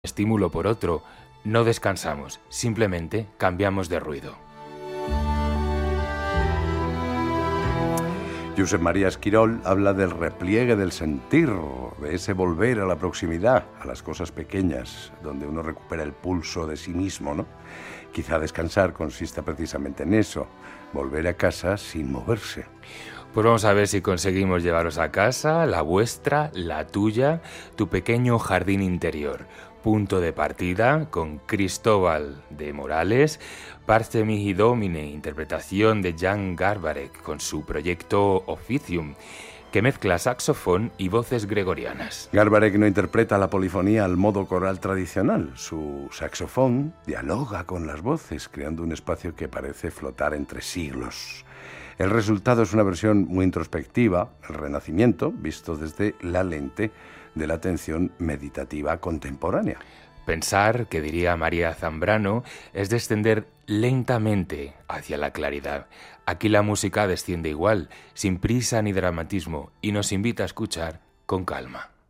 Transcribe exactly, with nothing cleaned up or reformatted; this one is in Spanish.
estímulo por otro, no descansamos, simplemente cambiamos de ruido. Josep María Esquirol habla del repliegue del sentir, de ese volver a la proximidad, a las cosas pequeñas, donde uno recupera el pulso de sí mismo, ¿no? Quizá descansar consista precisamente en eso, volver a casa sin moverse. Pues vamos a ver si conseguimos llevaros a casa, la vuestra, la tuya, tu pequeño jardín interior. Punto de partida con Cristóbal de Morales, Parce mihi domine, interpretación de Jan Garbarek con su proyecto Officium, que mezcla saxofón y voces gregorianas. Garbarek no interpreta la polifonía al modo coral tradicional. Su saxofón dialoga con las voces, creando un espacio que parece flotar entre siglos. El resultado es una versión muy introspectiva, el Renacimiento, visto desde la lente de la atención meditativa contemporánea. Pensar, que diría María Zambrano, es descender lentamente hacia la claridad. Aquí la música desciende igual, sin prisa ni dramatismo, y nos invita a escuchar con calma.